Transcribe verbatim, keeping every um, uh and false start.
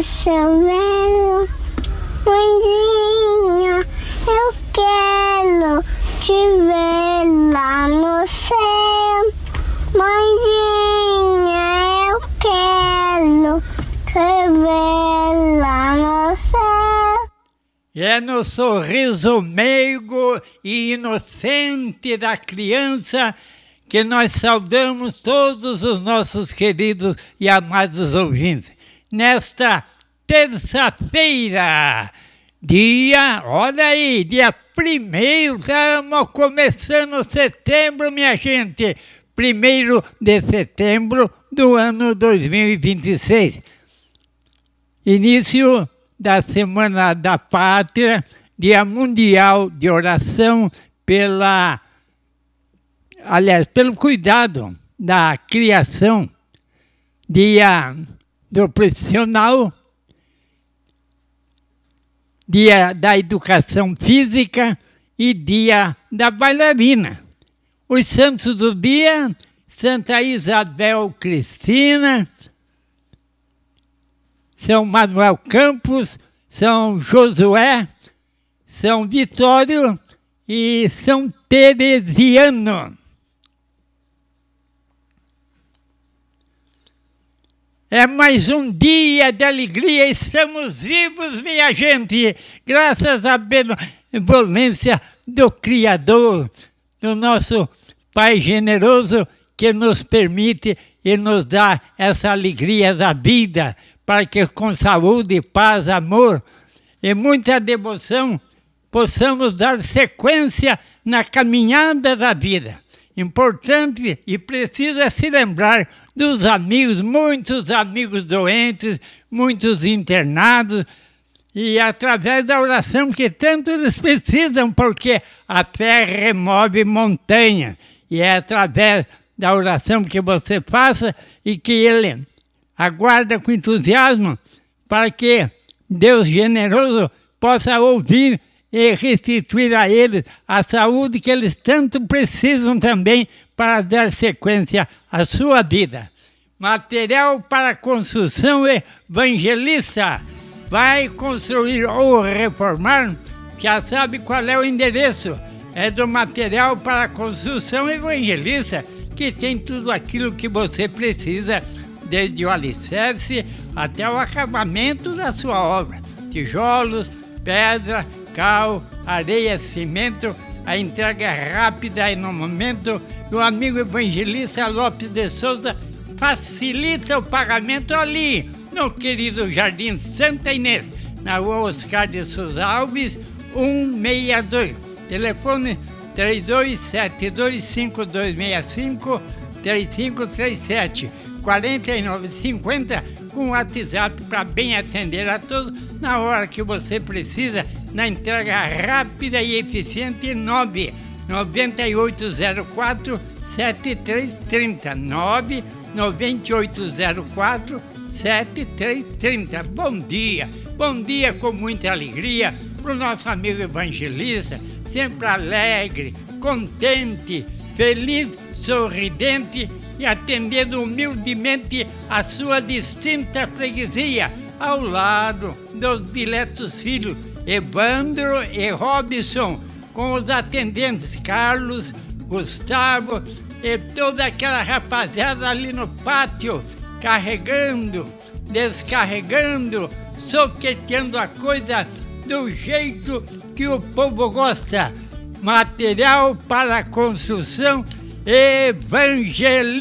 tá chovendo. Mãezinha, eu quero te ver lá no céu. Mãezinha, eu quero te ver lá no céu. É no sorriso meigo e inocente da criança que nós saudamos todos os nossos queridos e amados ouvintes. Nesta terça-feira, dia, olha aí, dia primeiro, estamos começando setembro, minha gente. Primeiro de setembro do ano dois mil e vinte e seis. Início da Semana da Pátria, Dia Mundial de Oração pela, aliás, pelo cuidado da criação, Dia do Profissional, Dia da Educação Física e Dia da Bailarina. Os santos do dia, Santa Isabel Cristina, São Manuel Campos, São Josué, São Vitório e São Teresiano. É mais um dia de alegria, estamos vivos, minha gente, graças à benevolência do Criador, do nosso Pai generoso, que nos permite e nos dá essa alegria da vida, para que com saúde, paz, amor e muita devoção possamos dar sequência na caminhada da vida. Importante e preciso é se lembrar dos amigos, muitos amigos doentes, muitos internados, e através da oração que tanto eles precisam, porque a fé remove montanha, e é através da oração que você faça e que ele aguarda com entusiasmo para que Deus generoso possa ouvir e restituir a eles a saúde que eles tanto precisam também para dar sequência à sua vida. Material para construção evangelista. Vai construir ou reformar? Já sabe qual é o endereço. É do Material para Construção Evangelista, que tem tudo aquilo que você precisa, desde o alicerce até o acabamento da sua obra. Tijolos, pedra, cal, areia, cimento, a entrega é rápida e no momento. O amigo evangelista Lopes de Souza facilita o pagamento ali, no querido Jardim Santa Inês, na rua Oscar de Souza Alves, cento e sessenta e dois. Telefone três dois sete dois, cinco dois seis cinco, três cinco três sete, quatro nove cinco zero, com WhatsApp para bem atender a todos na hora que você precisa, na entrega rápida e eficiente. Nove nove oito zero quatro, sete três três zero, nove nove oito zero quatro, sete três três zero. Bom dia, bom dia com muita alegria para o nosso amigo evangelista, sempre alegre, contente, feliz, sorridente e atendendo humildemente a sua distinta freguesia, ao lado dos diletos filhos Evandro e Robson, com os atendentes Carlos, Gustavo e toda aquela rapaziada ali no pátio, carregando, descarregando, soqueteando a coisa do jeito que o povo gosta. Material para construção evangelista.